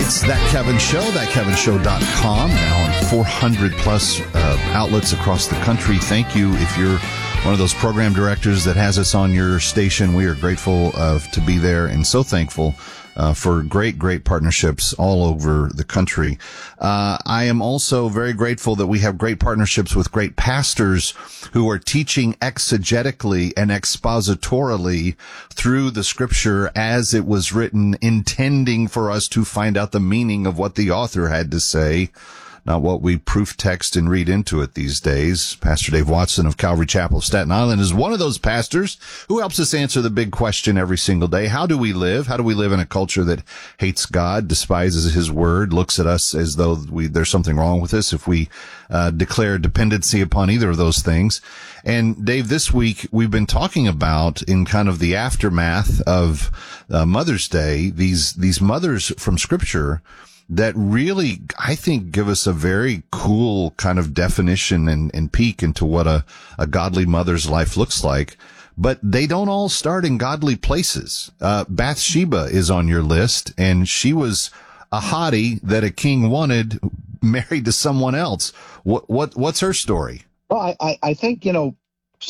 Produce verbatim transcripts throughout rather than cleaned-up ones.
It's That Kevin Show, that kevin show dot com, now on four hundred plus uh, outlets across the country. Thank you if you're one of those program directors that has us on your station. We are grateful uh, to be there and so thankful uh, for great, great partnerships all over the country. Uh, I am also very grateful that we have great partnerships with great pastors who are teaching exegetically and expositorily through the scripture as it was written, intending for us to find out the meaning of what the author had to say, not what we proof text and read into it these days. Pastor Dave Watson of Calvary Chapel of Staten Island is one of those pastors who helps us answer the big question every single day. How do we live? How do we live in a culture that hates God, despises his word, looks at us as though we, there's something wrong with us if we uh, declare dependency upon either of those things? And Dave, this week we've been talking about, in kind of the aftermath of uh, Mother's Day, these these mothers from Scripture that really, I think, give us a very cool kind of definition and, and peek into what a, a godly mother's life looks like. But they don't all start in godly places. Uh, Bathsheba is on your list, and she was a hottie that a king wanted, married to someone else. What, what, what's her story? Well, I, I, I think, you know,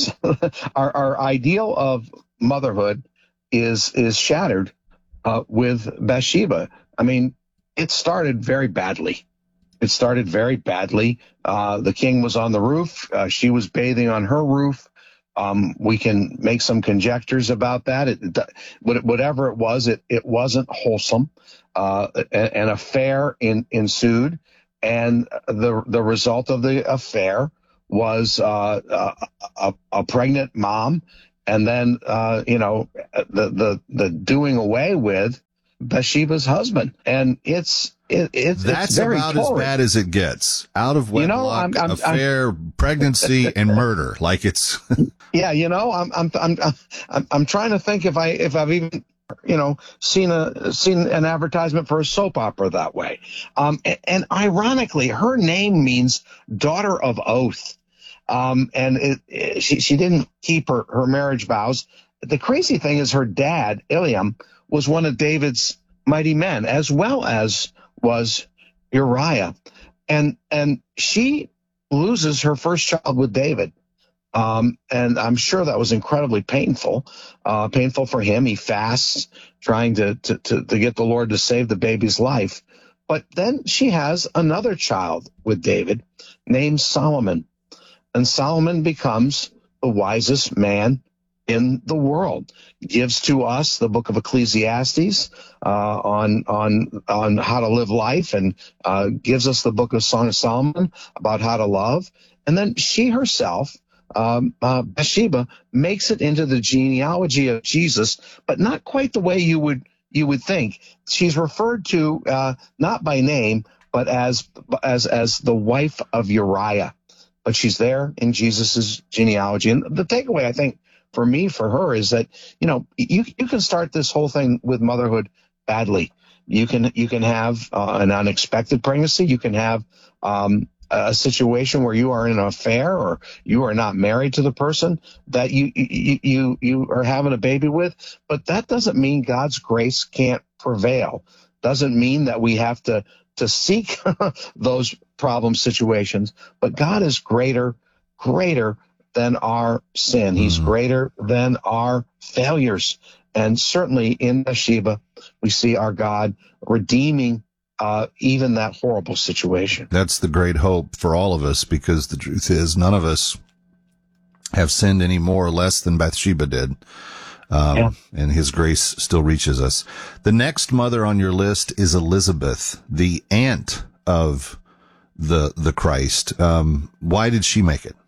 our, our ideal of motherhood is, is shattered, uh, with Bathsheba. I mean, it started very badly. It started very badly. Uh, the king was on the roof. Uh, she was bathing on her roof. Um, we can make some conjectures about that. It, it, whatever it was, it, it wasn't wholesome. Uh, an affair in, ensued, and the the result of the affair was uh, a, a, a pregnant mom, and then uh, you know the the the doing away with Bathsheba's husband. And it's it, it's that's it's very about torrid. as bad as it gets. Out of wedlock, you know, I'm, I'm, affair, I'm, pregnancy, and murder. Like it's yeah, you know, I'm I'm I'm I'm I'm trying to think if I if I've even you know seen a seen an advertisement for a soap opera that way. Um, and, and ironically, her name means daughter of oath. Um, and it, it, she she didn't keep her her marriage vows. The crazy thing is, her dad, Eliam, was one of David's mighty men, as well as was Uriah. And and she loses her first child with David. Um, and I'm sure that was incredibly painful, uh, painful for him. He fasts, trying to, to, to, to get the Lord to save the baby's life. But then she has another child with David named Solomon. And Solomon becomes the wisest man in the world, gives to us the book of Ecclesiastes uh, on on on how to live life, and uh, gives us the book of Song of Solomon about how to love. And then she herself, um, uh, Bathsheba, makes it into the genealogy of Jesus, but not quite the way you would you would think. She's referred to uh, not by name, but as as as the wife of Uriah. But she's there in Jesus's genealogy. And the takeaway, I think, for me, for her, is that, you know, you you can start this whole thing with motherhood badly. You can you can have uh, an unexpected pregnancy. You can have um, a situation where you are in an affair, or you are not married to the person that you you you, you are having a baby with. But that doesn't mean God's grace can't prevail. Doesn't mean that we have to to seek those problem situations. But God is greater, greater than our sin. He's Mm-hmm. greater than our failures. And certainly in Bathsheba, we see our God redeeming uh, even that horrible situation. That's the great hope for all of us, because the truth is none of us have sinned any more or less than Bathsheba did. Um, yeah. And his grace still reaches us. The next mother on your list is Elizabeth, the aunt of the, the Christ. Um, why did she make it?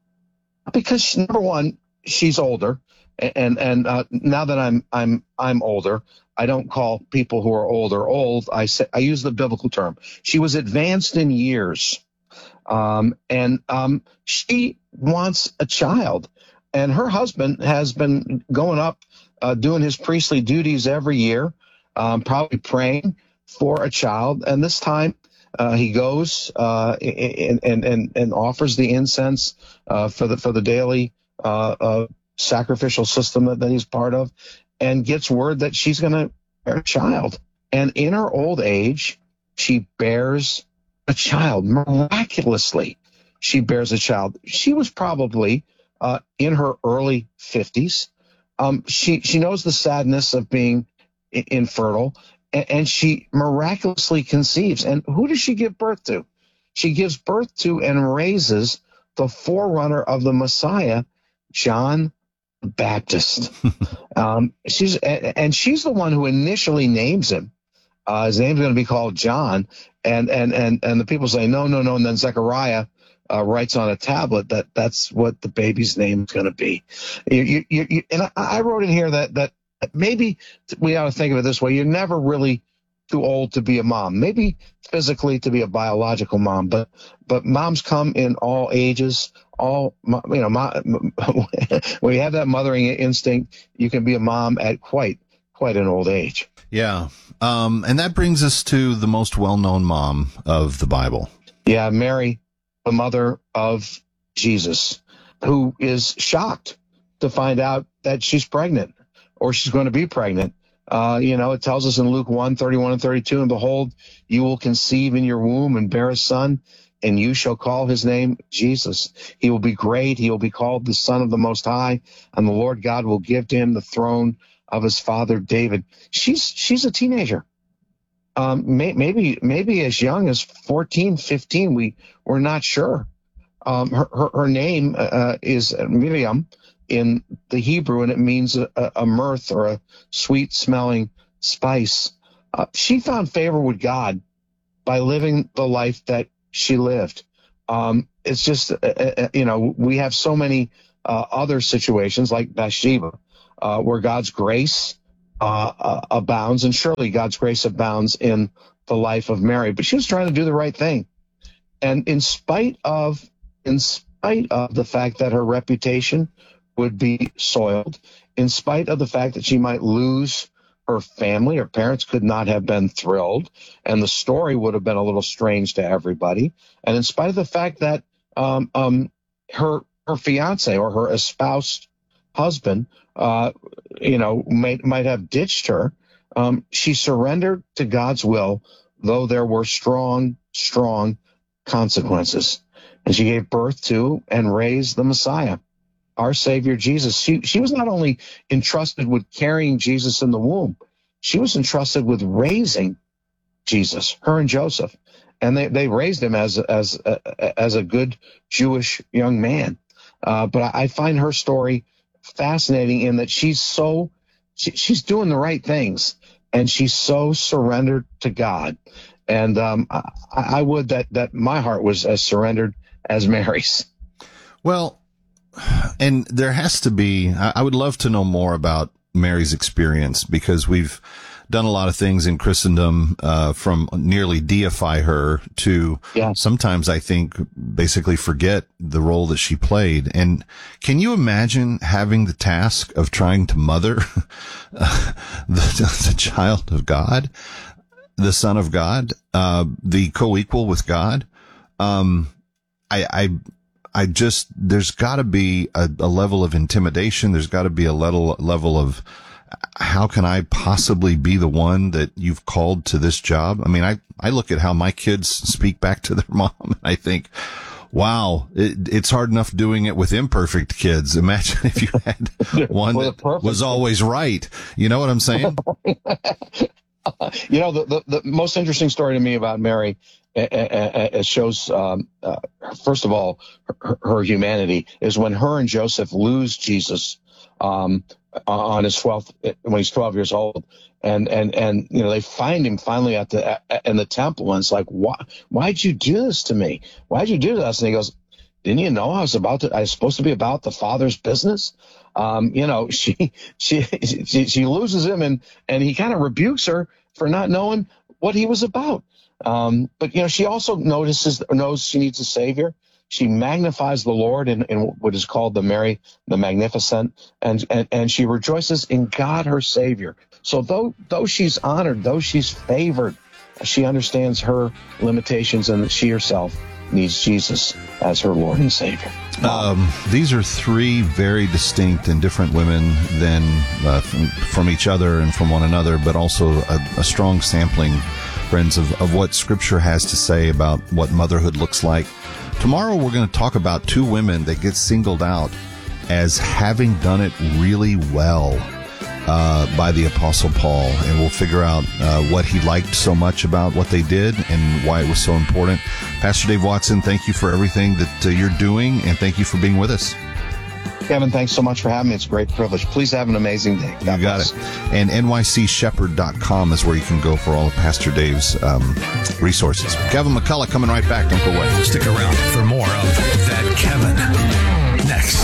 Because number one, she's older, and and uh, now that I'm I'm I'm older, I don't call people who are older old. I say I use the biblical term. She was advanced in years, um, and um, she wants a child, and her husband has been going up, uh, doing his priestly duties every year, um, probably praying for a child, and this time. Uh, he goes uh, and, and and and offers the incense uh, for the for the daily uh, uh, sacrificial system that, that he's part of, and gets word that she's going to bear a child. And in her old age, she bears a child. Miraculously, she bears a child. She was probably uh, in her early fifties. Um, she, she knows the sadness of being I- infertile, and, and she miraculously conceives. And who does she give birth to? She gives birth to and raises the forerunner of the Messiah, John the Baptist. um, she's and she's the one who initially names him. Uh, his name's going to be called John, and and and and the people say no, no, no, and then Zechariah uh, writes on a tablet that that's what the baby's name is going to be. You, you, you, you, and I, I wrote in here that that maybe we ought to think of it this way: you're never really too old to be a mom. Maybe physically to be a biological mom, but but moms come in all ages. All you know, when you have that mothering instinct, you can be a mom at quite quite an old age. Yeah, um, and that brings us to the most well-known mom of the Bible. Yeah, Mary, the mother of Jesus, who is shocked to find out that she's pregnant or she's going to be pregnant. Uh, you know, it tells us in Luke one, thirty-one and thirty-two, and behold, you will conceive in your womb and bear a son, and you shall call his name Jesus. He will be great. He will be called the Son of the Most High, and the Lord God will give to him the throne of his father David. She's she's a teenager. Um, may, maybe maybe as young as fourteen, fifteen. We we're not sure. Um, her, her her name uh, is Miriam in the Hebrew, and it means a, a mirth or a sweet smelling spice. Uh, she found favor with God by living the life that she lived. Um, it's just uh, uh, you know we have so many uh, other situations like Bathsheba. Uh, where God's grace uh, uh, abounds, and surely God's grace abounds in the life of Mary. But she was trying to do the right thing, and in spite of, in spite of the fact that her reputation would be soiled, in spite of the fact that she might lose her family, her parents could not have been thrilled, and the story would have been a little strange to everybody, and in spite of the fact that um, um, her her fiance or her espoused husband, uh, you know, might might have ditched her. Um, she surrendered to God's will, though there were strong, strong consequences. And she gave birth to and raised the Messiah, our Savior Jesus. She she was not only entrusted with carrying Jesus in the womb, she was entrusted with raising Jesus, her and Joseph, and they, they raised him as as as a good Jewish young man. Uh, but I, I find her story fascinating in that she's so she, she's doing the right things, and she's so surrendered to God. And um, I, I would that that my heart was as surrendered as Mary's. Well, and there has to be. I, I would love to know more about Mary's experience, because we've done a lot of things in Christendom, uh, from nearly deify her to Yeah. sometimes I think basically forget the role that she played. And can you imagine having the task of trying to mother uh, the, the child of God, the Son of God, uh, the co-equal with God? Um, I, I, I just, there's gotta be a, a level of intimidation. There's gotta be a level, level of, how can I possibly be the one that you've called to this job? I mean, I, I look at how my kids speak back to their mom, and I think, wow, it, it's hard enough doing it with imperfect kids. Imagine if you had one that was always right. You know what I'm saying? You know, the, the, the most interesting story to me about Mary, it shows, um, uh, first of all, her, her humanity, is when her and Joseph lose Jesus, um, on his twelfth, when he's twelve years old, and and and you know they find him finally at the at, in the temple, and it's like, why why'd you do this to me? Why'd you do this? And he goes, didn't you know I was about to? I was supposed to be about the Father's business. Um, you know, she she she, she loses him, and and he kind of rebukes her for not knowing what he was about. Um, but you know, she also notices knows she needs a savior. She magnifies the Lord in, in what is called the Mary, the Magnificent, and, and, and she rejoices in God, her Savior. So though though she's honored, though she's favored, she understands her limitations and that she herself needs Jesus as her Lord and Savior. Um, these are three very distinct and different women than uh, from, from each other and from one another, but also a, a strong sampling, friends, of, of what Scripture has to say about what motherhood looks like. Tomorrow we're going to talk about two women that get singled out as having done it really well uh, by the Apostle Paul, and we'll figure out uh, what he liked so much about what they did and why it was so important. Pastor Dave Watson, thank you for everything that uh, you're doing, and thank you for being with us. Kevin, thanks so much for having me. It's a great privilege. Please have an amazing day. God you got bless. it. And N Y C shepherd dot com is where you can go for all of Pastor Dave's um, resources. Kevin McCullough coming right back. Don't go away. Stick around for more of That Kevin next.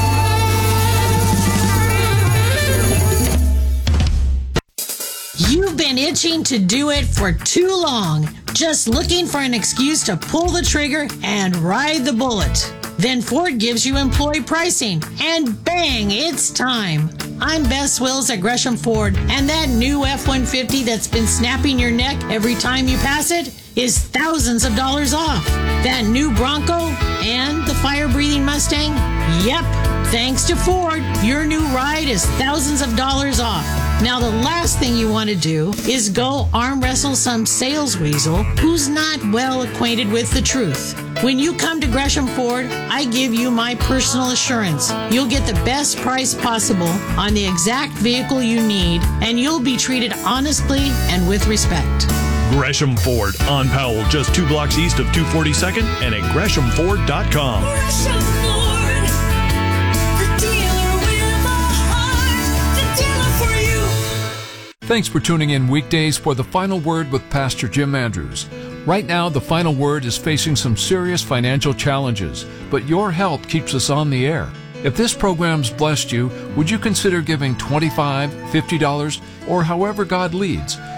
You've been itching to do it for too long, just looking for an excuse to pull the trigger and ride the bullet. Then Ford gives you employee pricing, and bang, it's time. I'm Bess Wills at Gresham Ford, and that new F one fifty that's been snapping your neck every time you pass it is thousands of dollars off. That new Bronco and the fire-breathing Mustang? Yep, thanks to Ford, your new ride is thousands of dollars off. Now, the last thing you want to do is go arm wrestle some sales weasel who's not well acquainted with the truth. When you come to Gresham Ford, I give you my personal assurance. You'll get the best price possible on the exact vehicle you need, and you'll be treated honestly and with respect. Gresham Ford on Powell, just two blocks east of two forty-second, and at gresham ford dot com. Gresham Ford, the dealer with a heart, the dealer for you. Thanks for tuning in weekdays for The Final Word with Pastor Jim Andrews. Right now, The Final Word is facing some serious financial challenges, but your help keeps us on the air. If this program's blessed you, would you consider giving twenty-five dollars, fifty dollars, or however God leads?